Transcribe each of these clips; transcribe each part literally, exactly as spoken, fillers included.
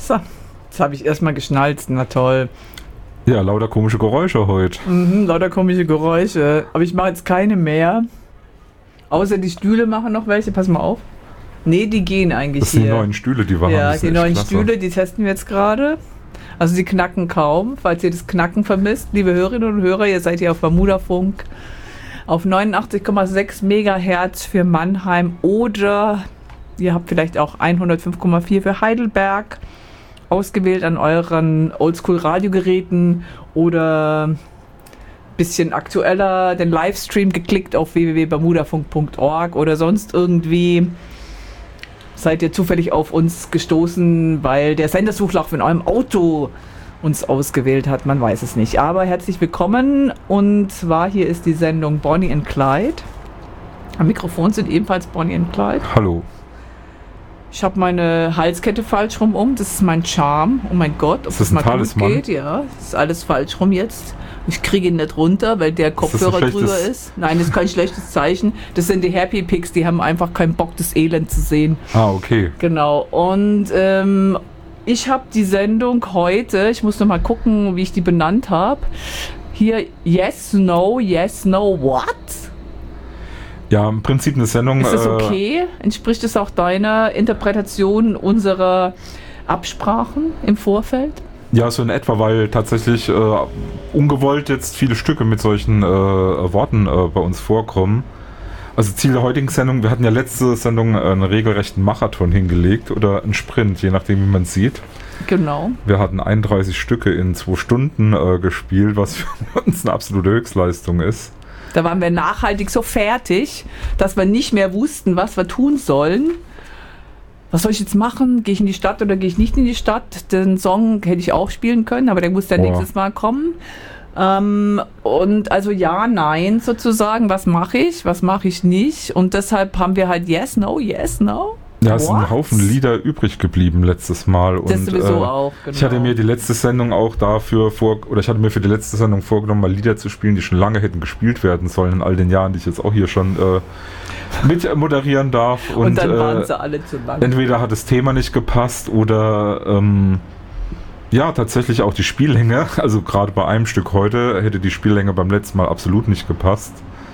So, jetzt habe ich erstmal geschnallt. Na toll. Ja, lauter komische Geräusche heute. Mhm, lauter komische Geräusche. Aber ich mache jetzt keine mehr. Außer die Stühle machen noch welche. Pass mal auf. Nee, die gehen eigentlich das sind hier. die neuen Stühle, die wir ja, haben. Ja, die neuen klasse. Stühle, die testen wir jetzt gerade. Also die knacken kaum. Falls ihr das Knacken vermisst, liebe Hörerinnen und Hörer, ihr seid hier auf Bermudafunk auf neunundachtzig Komma sechs Megahertz für Mannheim oder ihr habt vielleicht auch hundertfünf Komma vier für Heidelberg ausgewählt an euren Oldschool-Radiogeräten oder bisschen aktueller den Livestream geklickt auf w w w punkt bermudafunk punkt org oder sonst irgendwie. Seid ihr zufällig auf uns gestoßen, weil der Sendersuchlauf in eurem Auto uns ausgewählt hat? Man weiß es nicht. Aber herzlich willkommen. Und zwar hier ist die Sendung Bonnie and Clyde. Am Mikrofon sind ebenfalls Bonnie and Clyde. Hallo. Ich habe meine Halskette falsch rum um. Das ist mein Charme. Oh mein Gott, ob das, das ist mal gut Talisman? geht. Ja, das ist alles falsch rum jetzt. Ich kriege ihn nicht runter, weil der Kopfhörer ist drüber ist. Nein, das ist kein schlechtes Zeichen. Das sind die Happy Picks, die haben einfach keinen Bock, das Elend zu sehen. Ah, okay. Genau. Und ähm, ich habe die Sendung heute, ich muss noch mal gucken, wie ich die benannt habe. Hier, Yes, No, Yes, No, What? Ja, im Prinzip eine Sendung. Ist das okay? Äh, Entspricht es auch deiner Interpretation unserer Absprachen im Vorfeld? Ja, so in etwa, weil tatsächlich äh, ungewollt jetzt viele Stücke mit solchen äh, Worten äh, bei uns vorkommen. Also Ziel der heutigen Sendung, wir hatten ja letzte Sendung äh, einen regelrechten Marathon hingelegt oder einen Sprint, je nachdem wie man es sieht. Genau. Wir hatten einunddreißig Stücke in zwei Stunden äh, gespielt, was für uns eine absolute Höchstleistung ist. Da waren wir nachhaltig so fertig, dass wir nicht mehr wussten, was wir tun sollen. Was soll ich jetzt machen? Gehe ich in die Stadt oder gehe ich nicht in die Stadt? Den Song hätte ich auch spielen können, aber der muss dann oh. nächstes Mal kommen. Ähm, und also ja, nein sozusagen. Was mache ich? Was mache ich nicht? Und deshalb haben wir halt Yes, No, Yes, No. Ja, es sind ein Haufen Lieder übrig geblieben letztes Mal. Das und, sowieso äh, auch, genau. Ich hatte mir die letzte Sendung auch dafür vor, oder ich hatte mir für die letzte Sendung vorgenommen, mal Lieder zu spielen, die schon lange hätten gespielt werden sollen in all den Jahren, die ich jetzt auch hier schon äh, mit moderieren darf. Und, und dann äh, waren sie alle zu lang. Entweder hat das Thema nicht gepasst oder ähm, ja, tatsächlich auch die Spiellänge. Also gerade bei einem Stück heute hätte die Spiellänge beim letzten Mal absolut nicht gepasst.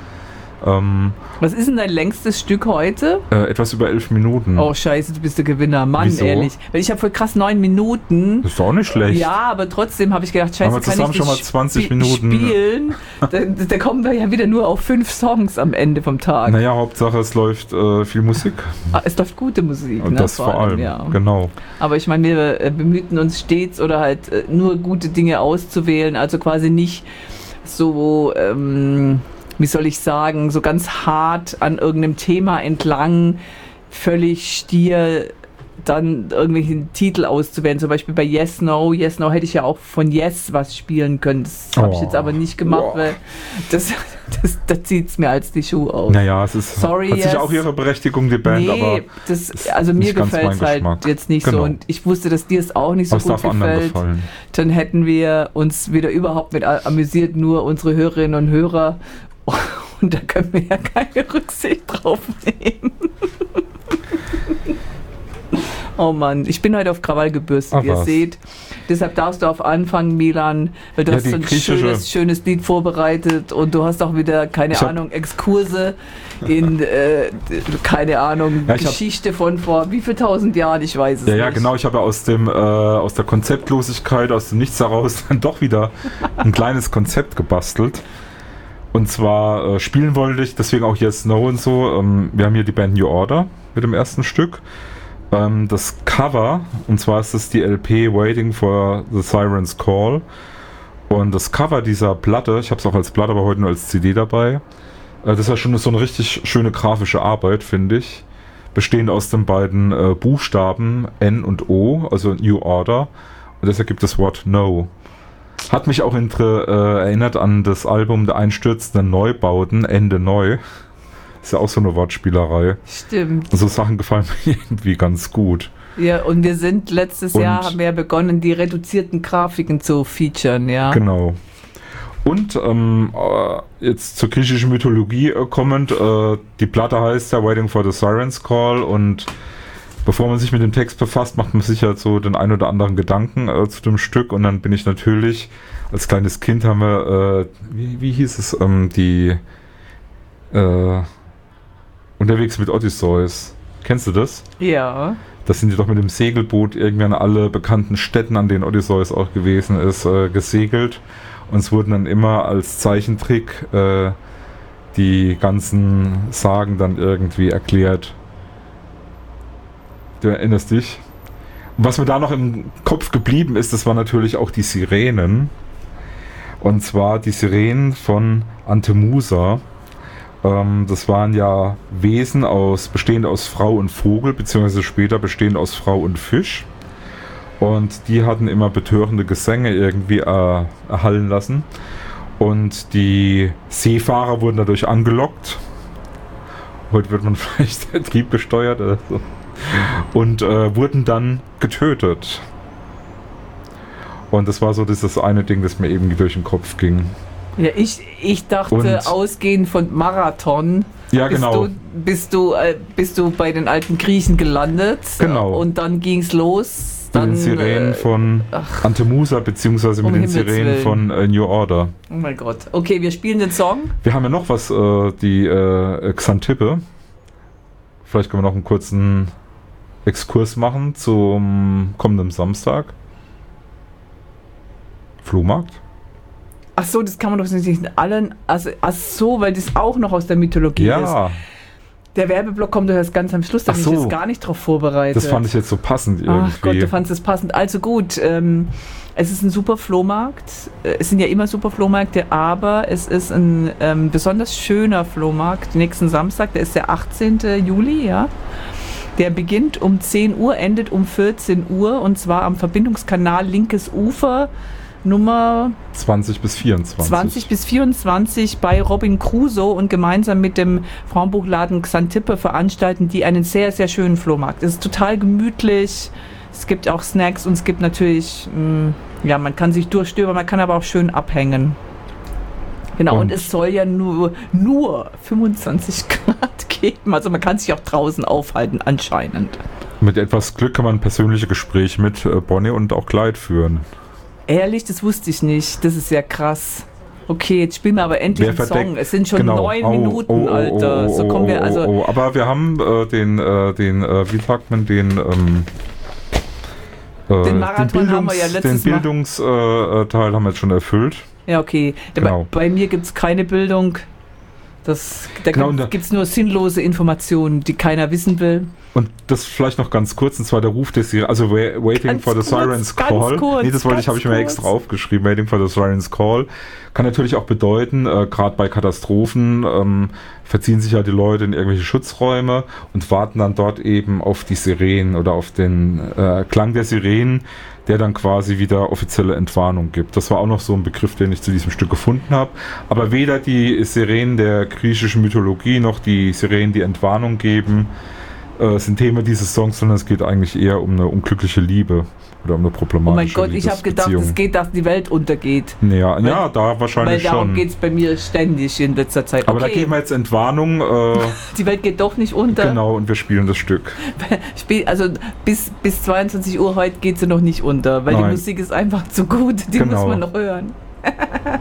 Ähm, Was ist denn dein längstes Stück heute? Äh, etwas über elf Minuten. Oh scheiße, du bist der Gewinner. Mann, Wieso? Ehrlich. Weil ich habe voll krass neun Minuten. Das ist doch auch nicht schlecht. Ja, aber trotzdem habe ich gedacht, scheiße, aber kann zusammen ich schon mal nicht zwanzig sp- Minuten spielen. da, da kommen wir ja wieder nur auf fünf Songs am Ende vom Tag. Naja, Hauptsache es läuft äh, viel Musik. Ah, es läuft gute Musik. Und ne, das vor allem, ja. genau. Aber ich meine, wir äh, bemühten uns stets oder halt äh, nur gute Dinge auszuwählen, also quasi nicht so... Ähm, wie soll ich sagen, so ganz hart an irgendeinem Thema entlang, völlig stier dann irgendwelchen Titel auszuwählen. Zum Beispiel bei Yes, No. Yes, No hätte ich ja auch von Yes was spielen können. Das habe ich Oh. jetzt aber nicht gemacht, Oh. weil das, das, da zieht es mir als die Schuhe aus. Naja, es ist, Sorry, hat yes. sicher auch ihre Berechtigung, die Band, nee, aber das, ist also mir nicht ganz gefällt es mein halt Geschmack. jetzt nicht Genau. so. Und ich wusste, dass dir es auch nicht so was gut darf anderen gefällt. gefallen? Dann hätten wir uns wieder überhaupt mit amüsiert, nur unsere Hörerinnen und Hörer. Und da können wir ja keine Rücksicht drauf nehmen. Oh Mann, ich bin heute auf Krawall gebürstet, Ach, wie ihr was. seht. Deshalb darfst du auf Anfang, Milan, weil du Ja, hast die so ein griechische- schönes, schönes Lied vorbereitet und du hast auch wieder, keine Ich hab- Ahnung, Exkurse in, äh, keine Ahnung, Ja, ich hab- Geschichte von vor wie viel tausend Jahren, ich weiß es Ja, ja, nicht. genau. Ich habe ja aus dem äh, aus der Konzeptlosigkeit, aus dem Nichts heraus dann doch wieder ein kleines Konzept gebastelt. Und zwar äh, spielen wollte ich, deswegen auch Yes, No und so. Ähm, wir haben hier die Band New Order mit dem ersten Stück. Ähm, das Cover, und zwar ist das die L P Waiting for the Siren's Call. Und das Cover dieser Platte, ich habe es auch als Platte, aber heute nur als C D dabei. Äh, das ist ja schon so eine richtig schöne grafische Arbeit, finde ich. Bestehend aus den beiden äh, Buchstaben N und O, also New Order. Und deshalb gibt das Wort No. Hat mich auch inter, äh, erinnert an das Album Der einstürzenden Neubauten, Ende Neu. Ist ja auch so eine Wortspielerei. Stimmt. Und so Sachen gefallen mir irgendwie ganz gut. Ja, und wir sind letztes Und- Jahr, haben wir ja begonnen, die reduzierten Grafiken zu featuren, ja. Genau. Und ähm, äh, jetzt zur griechischen Mythologie äh, kommend, äh, die Platte heißt ja Waiting for the Siren's Call und bevor man sich mit dem Text befasst, macht man sich halt so den ein oder anderen Gedanken äh, zu dem Stück und dann bin ich natürlich, als kleines Kind haben wir, äh, wie, wie hieß es, ähm, die äh, Unterwegs mit Odysseus. Kennst du das? Ja. Das sind die doch mit dem Segelboot irgendwie an alle bekannten Städten, an denen Odysseus auch gewesen ist, äh, gesegelt. Und es wurden dann immer als Zeichentrick äh, die ganzen Sagen dann irgendwie erklärt. Du erinnerst dich? Und was mir da noch im Kopf geblieben ist, das waren natürlich auch die Sirenen. Und zwar die Sirenen von Antemusa. Ähm, das waren ja Wesen aus, bestehend aus Frau und Vogel, beziehungsweise später bestehend aus Frau und Fisch. Und die hatten immer betörende Gesänge irgendwie äh, erhallen lassen. Und die Seefahrer wurden dadurch angelockt. Heute wird man vielleicht triebgesteuert oder so. Und äh, wurden dann getötet. Und das war so dieses eine Ding, das mir eben durch den Kopf ging. Ja, ich, ich dachte, Und ausgehend von Marathon, ja, bist, genau. du, bist, du, äh, bist du bei den alten Griechen gelandet. Genau. Und dann ging es los. Dann, mit den Sirenen äh, von ach, Antemusa, beziehungsweise mit um den Himmels Sirenen Willen. von äh, New Order. Oh mein Gott. Okay, wir spielen den Song. Wir haben ja noch was, äh, die äh, Xantippe. Vielleicht können wir noch einen kurzen Exkurs machen zum kommenden Samstag. Flohmarkt. Ach so, das kann man doch nicht in allen. Also, ach so, weil das auch noch aus der Mythologie ist. Ja, Der Werbeblock kommt doch erst ganz am Schluss, da Ach bin so. ich jetzt gar nicht drauf vorbereitet. das fand ich jetzt so passend irgendwie. Ach Gott, du fandest das passend. Also gut, ähm, es ist ein super Flohmarkt. Äh, Es sind ja immer super Flohmärkte, aber es ist ein ähm, besonders schöner Flohmarkt nächsten Samstag, der ist der achtzehnten Juli, ja. Der beginnt um zehn Uhr, endet um vierzehn Uhr und zwar am Verbindungskanal Linkes Ufer Nummer zwanzig bis vierundzwanzig. zwanzig bis vierundzwanzig bei Robin Crusoe und gemeinsam mit dem Frauenbuchladen Xantippe veranstalten die einen sehr, sehr schönen Flohmarkt. Es ist total gemütlich, es gibt auch Snacks und es gibt natürlich, mh, ja, man kann sich durchstöbern, man kann aber auch schön abhängen. Genau, und, Und- es soll ja nur, nur fünfundzwanzig Grad geben, also man kann sich auch draußen aufhalten anscheinend. Mit etwas Glück kann man persönliche Gespräche mit äh, Bonnie und auch Clyde führen. Ehrlich, das wusste ich nicht, das ist ja krass. Okay, jetzt spielen wir aber endlich Wer einen verdeckt- Song. Es sind schon Genau. neun Oh, Minuten, oh, oh, Alter. oh, So oh, kommen wir, oh, also... oh, oh. Aber wir haben äh, den, äh, den äh, wie sagt man, den, ähm, äh, Den Marathon haben wir ja letztes den Mal. Bildungsteil äh, Teil haben wir jetzt schon erfüllt. Ja, okay. Genau. Bei, bei mir gibt es keine Bildung. Das, da Genau, und da- gibt es nur sinnlose Informationen, die keiner wissen will. Und das vielleicht noch ganz kurz, und zwar der Ruf des Sirens, also wa- Waiting Ganz for the kurz, Siren's ganz Call. kurz, nee, das wollte ich, ganz habe ich mir kurz. extra aufgeschrieben. Waiting for the Siren's Call kann natürlich auch bedeuten, äh, gerade bei Katastrophen ähm, verziehen sich ja die Leute in irgendwelche Schutzräume und warten dann dort eben auf die Sirenen oder auf den äh, Klang der Sirenen, der dann quasi wieder offizielle Entwarnung gibt. Das war auch noch so ein Begriff, den ich zu diesem Stück gefunden habe. Aber weder die Sirenen der griechischen Mythologie noch die Sirenen, die Entwarnung geben, äh, sind Thema dieses Songs, sondern es geht eigentlich eher um eine unglückliche Liebe oder um eine Oh problematische mein Gott, ich habe gedacht, Liebesbeziehung. es geht, dass die Welt untergeht. Ja, Weil- ja, da Weil wahrscheinlich darum schon. geht es bei mir ständig in letzter Zeit. Aber da Okay, geben wir jetzt Entwarnung. Äh, die Welt geht doch nicht unter. genau, und wir spielen das Stück. Spiel, also bis, bis zweiundzwanzig Uhr heute geht sie noch nicht unter, weil die Nein. Musik ist einfach zu gut. Die Genau. muss man noch hören.